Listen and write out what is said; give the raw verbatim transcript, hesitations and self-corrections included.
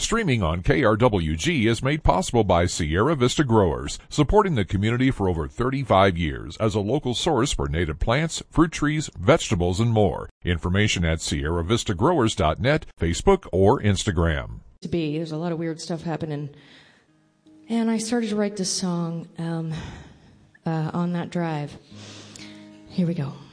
Streaming on K R W G is made possible by Sierra Vista Growers, supporting the community for over thirty-five years as a local source for native plants, fruit trees, vegetables, and more. Information at sierra vista growers dot net, Facebook, or Instagram. To be, there's a lot of weird stuff happening. And I started to write this song um, uh, on that drive. Here we go.